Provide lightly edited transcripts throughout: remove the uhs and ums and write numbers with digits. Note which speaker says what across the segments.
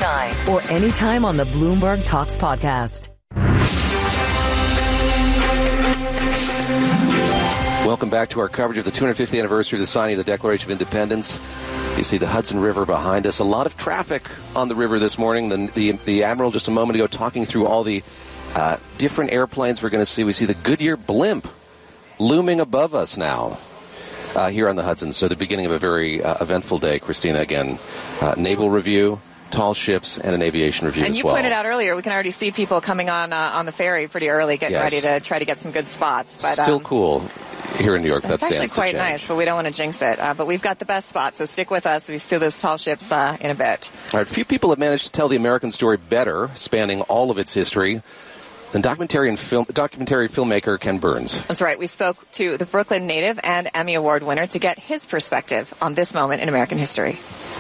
Speaker 1: 9 or anytime on the Bloomberg Talks podcast.
Speaker 2: Welcome back to our coverage of the 250th anniversary of the signing of the Declaration of Independence. You see the Hudson River behind us. A lot of traffic on the river this morning. The Admiral just a moment ago talking through all the different airplanes we're going to see. We see the Goodyear blimp looming above us now here on the Hudson. So the beginning of a very eventful day. Christina, again, naval review, tall ships, and an aviation review as well.
Speaker 3: And you pointed out earlier, we can already see people coming on the ferry pretty early, getting ready to try to get some good spots. But
Speaker 2: still cool here in New York. That stands to change.
Speaker 3: It's actually quite nice, but we don't want to jinx it. But we've got the best spots, so stick with us. We see those tall ships in a bit.
Speaker 2: All right, few people have managed to tell the American story better, spanning all of its history, than documentary filmmaker Ken Burns.
Speaker 3: That's right. We spoke to the Brooklyn native and Emmy Award winner to get his perspective on this moment in American history.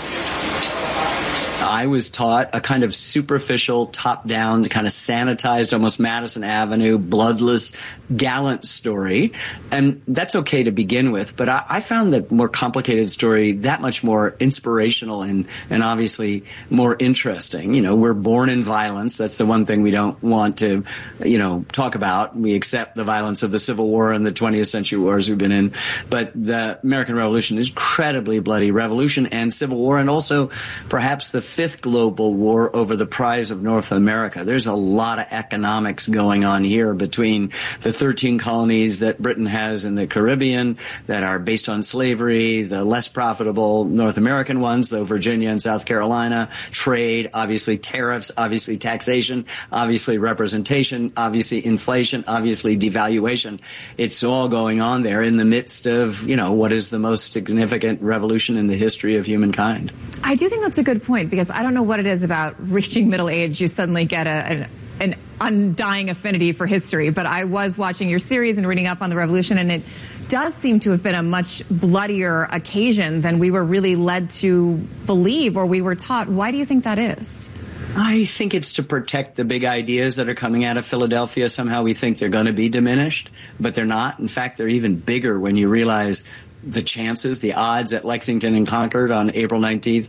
Speaker 4: I was taught a kind of superficial, top-down, kind of sanitized, almost Madison Avenue, bloodless, gallant story. And that's okay to begin with. But I found the more complicated story that much more inspirational and obviously more interesting. You know, we're born in violence. That's the one thing we don't want to, talk about. We accept the violence of the Civil War and the 20th century wars we've been in. But the American Revolution is incredibly bloody revolution and Civil War, and also perhaps the fifth global war over the prize of North America. There's a lot of economics going on here between the 13 colonies that Britain has in the Caribbean that are based on slavery, the less profitable North American ones, though Virginia and South Carolina, trade, obviously tariffs, obviously taxation, obviously representation, obviously inflation, obviously devaluation. It's all going on there in the midst of, what is the most significant revolution in the history of humankind.
Speaker 5: I do think that's a good point, because I don't know what it is about reaching middle age. You suddenly get an undying affinity for history. But I was watching your series and reading up on the revolution, and it does seem to have been a much bloodier occasion than we were really led to believe or we were taught. Why do you think that is?
Speaker 4: I think it's to protect the big ideas that are coming out of Philadelphia. Somehow we think they're going to be diminished, but they're not. In fact, they're even bigger when you realize the odds at Lexington and Concord on April 19th,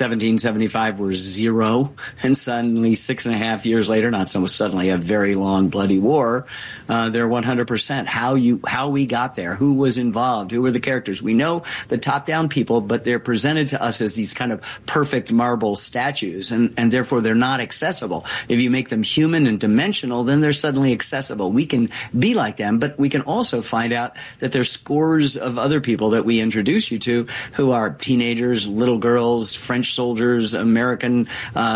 Speaker 4: 1775 were 0. And suddenly, 6.5 years later, not so much suddenly, a very long bloody war, they're 100%. How we got there, who was involved, who were the characters. We know the top-down people, but they're presented to us as these kind of perfect marble statues, and therefore they're not accessible. If you make them human and dimensional, then they're suddenly accessible. We can be like them, but we can also find out that there's scores of other people that we introduce you to who are teenagers, little girls, French soldiers, American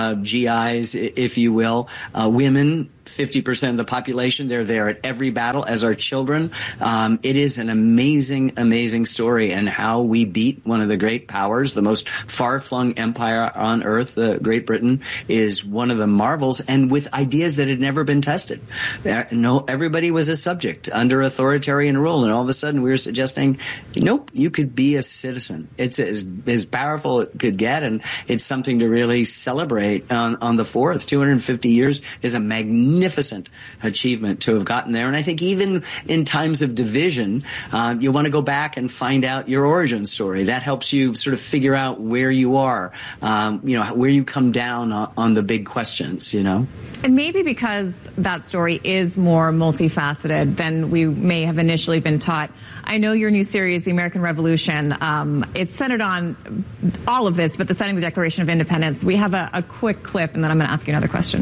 Speaker 4: GIs, if you will, women. 50% of the population, they're there at every battle, as our children. It is an amazing, amazing story, and how we beat one of the great powers, the most far-flung empire on earth, Great Britain, is one of the marvels, and with ideas that had never been tested. Everybody was a subject under authoritarian rule, and all of a sudden we were suggesting, nope, you could be a citizen. It's as powerful it could get, and it's something to really celebrate on the 4th. 250 years is a magnificent achievement to have gotten there. And I think even in times of division, you want to go back and find out your origin story. That helps you sort of figure out where you are, where you come down on the big questions, And
Speaker 5: maybe because that story is more multifaceted than we may have initially been taught. I know your new series, The American Revolution, it's centered on all of this, but the setting of the Declaration of Independence. We have a quick clip, and then I'm going to ask you another question.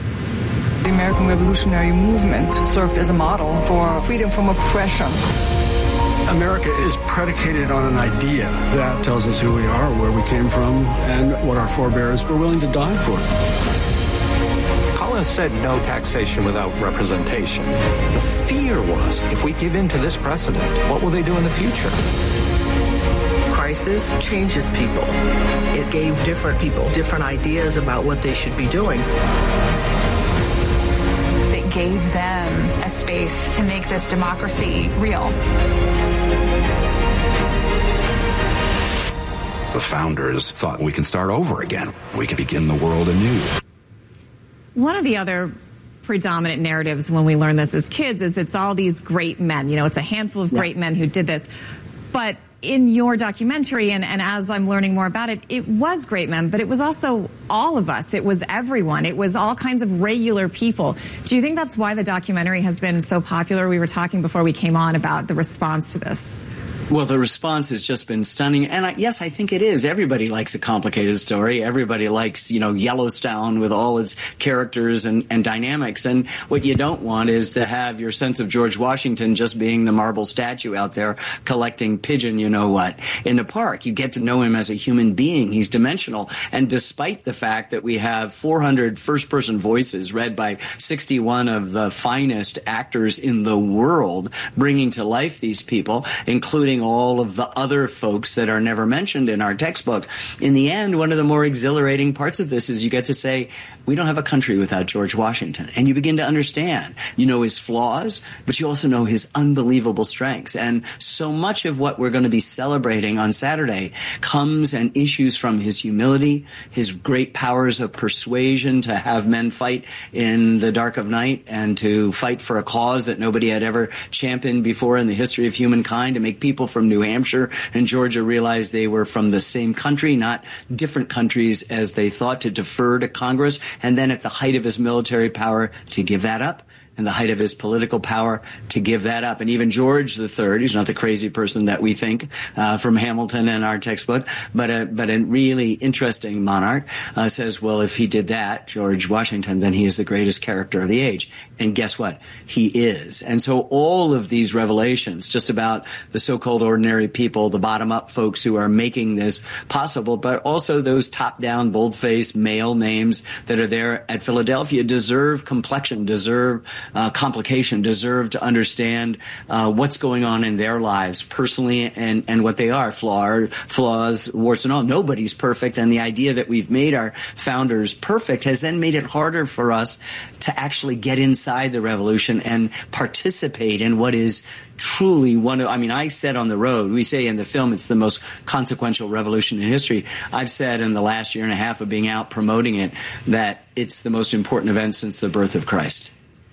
Speaker 6: The American Revolutionary Movement served as a model for freedom from oppression.
Speaker 7: America is predicated on an idea that tells us who we are, where we came from, and what our forebears were willing to die for.
Speaker 8: Collins said no taxation without representation. The fear was, if we give in to this precedent, what will they do in the future?
Speaker 9: Crisis changes people. It gave different people different ideas about what they should be doing.
Speaker 10: It gave them a space to make this democracy real.
Speaker 11: The founders thought we can start over again. We can begin the world anew.
Speaker 5: One of the other predominant narratives when we learn this as kids is it's all these great men. It's a handful of great men who did this. But in your documentary, and as I'm learning more about it, it was great men, but it was also all of us. It was everyone. It was all kinds of regular people. Do you think that's why the documentary has been so popular? We were talking before we came on about the response to this.
Speaker 4: Well, the response has just been stunning. And yes, I think it is. Everybody likes a complicated story. Everybody likes, Yellowstone with all its characters and dynamics. And what you don't want is to have your sense of George Washington just being the marble statue out there collecting pigeon, in the park. You get to know him as a human being. He's dimensional. And despite the fact that we have 400 first-person voices read by 61 of the finest actors in the world bringing to life these people, including all of the other folks that are never mentioned in our textbook. In the end, one of the more exhilarating parts of this is you get to say, we don't have a country without George Washington. And you begin to understand, his flaws, but you also know his unbelievable strengths. And so much of what we're going to be celebrating on Saturday comes and issues from his humility, his great powers of persuasion to have men fight in the dark of night and to fight for a cause that nobody had ever championed before in the history of humankind, to make people from New Hampshire and Georgia realize they were from the same country, not different countries as they thought, to defer to Congress. And then at the height of his military power, to give that up. And the height of his political power, to give that up. And even George III, who's not the crazy person that we think from Hamilton and our textbook, but a really interesting monarch, says, well, if he did that, George Washington, then he is the greatest character of the age. And guess what? He is. And so all of these revelations, just about the so-called ordinary people, the bottom-up folks who are making this possible, but also those top-down, bold-faced male names that are there at Philadelphia, deserve complexion, deserve complication, deserve to understand what's going on in their lives personally and what they are. Flaws, warts and all. Nobody's perfect, and the idea that we've made our founders perfect has then made it harder for us to actually get inside the revolution and participate in what is truly I said on the road, we say in the film it's the most consequential revolution in history. I've said in the last year and a half of being out promoting it that it's the most important event since the birth of Christ.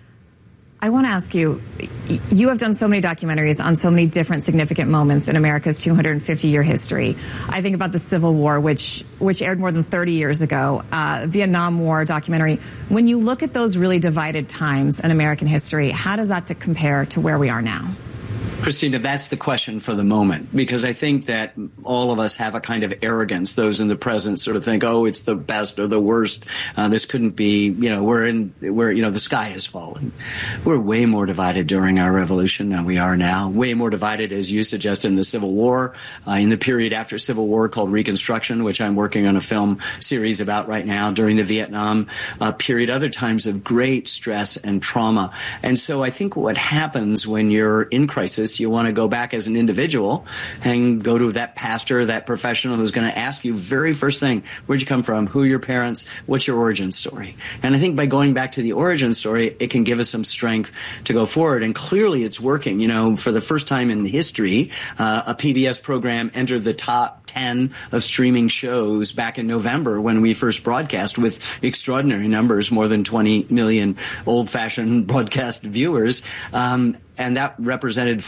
Speaker 5: I want to ask you, you have done so many documentaries on so many different significant moments in America's 250-year history. I think about the Civil War, which aired more than 30 years ago, Vietnam War documentary. When you look at those really divided times in American history, how does that compare to where we are now?
Speaker 4: Christina, that's the question for the moment, because I think that all of us have a kind of arrogance. Those in the present sort of think, oh, it's the best or the worst. This couldn't be, the sky is falling. We're way more divided during our revolution than we are now. Way more divided, as you suggest, in the Civil War, in the period after Civil War called Reconstruction, which I'm working on a film series about right now, during the Vietnam period, other times of great stress and trauma. And so I think what happens when you're in crisis, you want to go back as an individual and go to that pastor, that professional who's going to ask you very first thing, where'd you come from? Who are your parents? What's your origin story? And I think by going back to the origin story, it can give us some strength to go forward. And clearly it's working. For the first time in history, a PBS program entered the top 10 of streaming shows back in November when we first broadcast, with extraordinary numbers, more than 20 million old-fashioned broadcast viewers. And that represented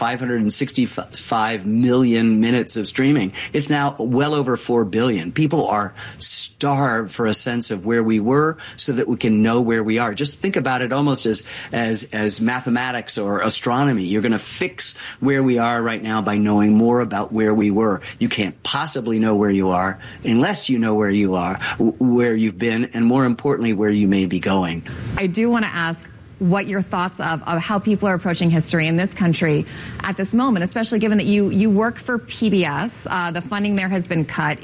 Speaker 4: 565 million minutes of streaming. It's now well over 4 billion. People are starved for a sense of where we were so that we can know where we are. Just think about it almost as mathematics or astronomy. You're going to fix where we are right now by knowing more about where we were. You can't possibly know where you are unless you know where you are, where you've been, and more importantly, where you may be going.
Speaker 5: I do want to ask what your thoughts of how people are approaching history in this country at this moment, especially given that you work for PBS. The funding there has been cut.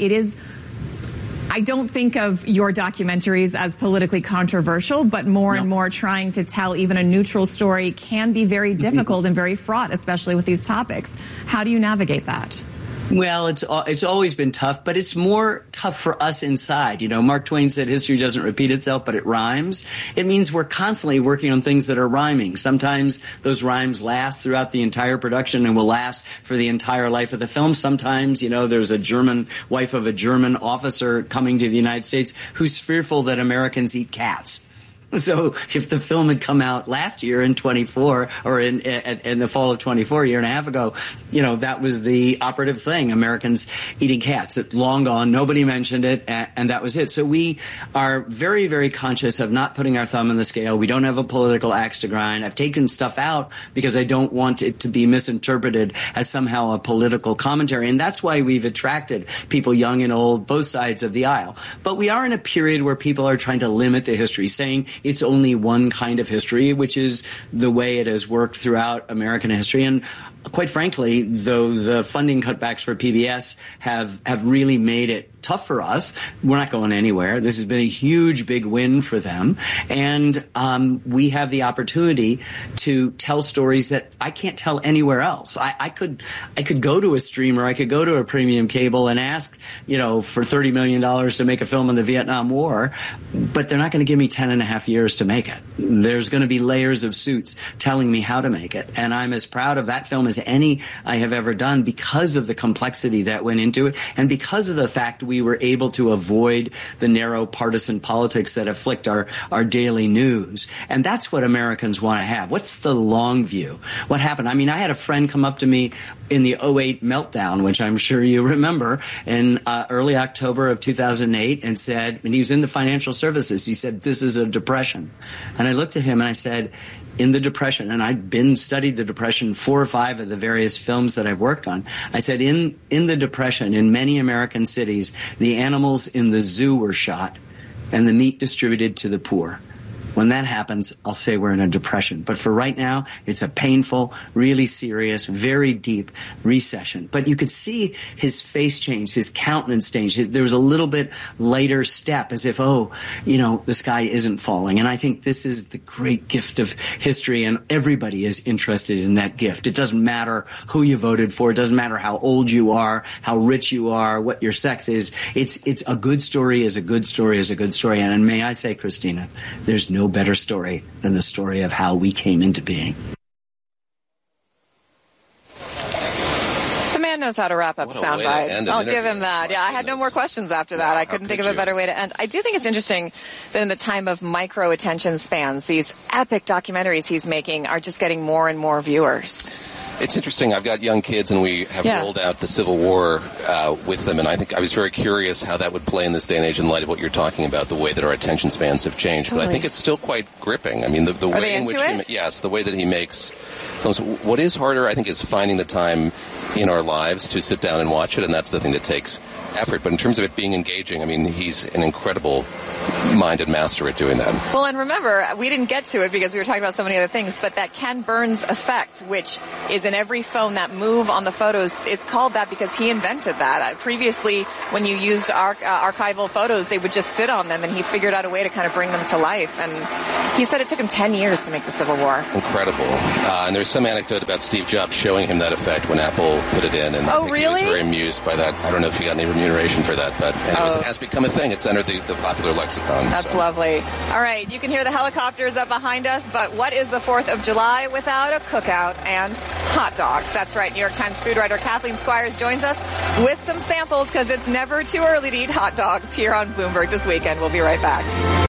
Speaker 5: I don't think of your documentaries as politically controversial, but more and more trying to tell even a neutral story can be very difficult and very fraught, especially with these topics. How do you navigate that?
Speaker 4: Well, it's always been tough, but it's more tough for us inside. Mark Twain said history doesn't repeat itself, but it rhymes. It means we're constantly working on things that are rhyming. Sometimes those rhymes last throughout the entire production and will last for the entire life of the film. Sometimes, there's a German wife of a German officer coming to the United States who's fearful that Americans eat cats. So if the film had come out last year in 24 or in the fall of 24, a year and a half ago, that was the operative thing. Americans eating cats. It's long gone. Nobody mentioned it, and that was it. So we are very, very conscious of not putting our thumb on the scale. We don't have a political axe to grind. I've taken stuff out because I don't want it to be misinterpreted as somehow a political commentary. And that's why we've attracted people young and old, both sides of the aisle. But we are in a period where people are trying to limit the history, saying it's only one kind of history, which is the way it has worked throughout American history. And quite frankly, though the funding cutbacks for PBS have really made it tough for us, we're not going anywhere. This has been a huge, big win for them. And we have the opportunity to tell stories that I can't tell anywhere else. I could go to a streamer, I could go to a premium cable and ask, for $30 million to make a film on the Vietnam War, but they're not going to give me 10 and a half years to make it. There's going to be layers of suits telling me how to make it. And I'm as proud of that film as any I have ever done because of the complexity that went into it and because of the fact we were able to avoid the narrow partisan politics that afflict our daily news. And that's what Americans want to have. What's the long view? What happened? I mean, I had a friend come up to me in the 2008 meltdown, which I'm sure you remember, in early October of 2008 and said, and he was in the financial services, he said, this is a depression. And I looked at him and I said, in the Depression, and I'd studied the Depression, 4 or 5 of the various films that I've worked on. I said, in the Depression, in many American cities, the animals in the zoo were shot and the meat distributed to the poor. When that happens, I'll say we're in a depression. But for right now, it's a painful, really serious, very deep recession. But you could see his face change, his countenance change. There was a little bit lighter step, as if, the sky isn't falling. And I think this is the great gift of history, and everybody is interested in that gift. It doesn't matter who you voted for. It doesn't matter how old you are, how rich you are, what your sex is. It's a good story is a good story is a good story. And may I say, Christina, there's no better story than the story of how we came into being.
Speaker 3: The man knows how to wrap up soundbite. I'll give him that. Yeah, I had no more questions after that. I couldn't think of a better way to end. I do think it's interesting that in the time of micro attention spans, these epic documentaries he's making are just getting more and more viewers.
Speaker 2: It's interesting. I've got young kids, and we have rolled out the Civil War with them, and I think I was very curious how that would play in this day and age in light of what you're talking about, the way that our attention spans have changed. Totally. But I think it's still quite gripping. I mean, the way in which the way that he makes films. What is harder, I think, is finding the time in our lives to sit down and watch it, and that's the thing that takes effort. But in terms of it being engaging, I mean, he's an incredible minded master at doing that.
Speaker 3: Well, and remember, we didn't get to it because we were talking about so many other things, but that Ken Burns effect, which is in every phone, that move on the photos, it's called that because he invented that. Previously, when you used archival photos, they would just sit on them, and he figured out a way to kind of bring them to life. And he said it took him 10 years to make the Civil War.
Speaker 2: Incredible. And there's some anecdote about Steve Jobs showing him that effect when Apple put it in, and I think he was very amused by that. I don't know if he got any remuneration for that, but it has become a thing. It's entered the popular lexicon.
Speaker 3: That's lovely. All right, you can hear the helicopters up behind us, but what is the 4th of July without a cookout and hot dogs? That's right. New York Times food writer Kathleen Squires joins us with some samples because it's never too early to eat hot dogs here on Bloomberg this weekend. We'll be right back.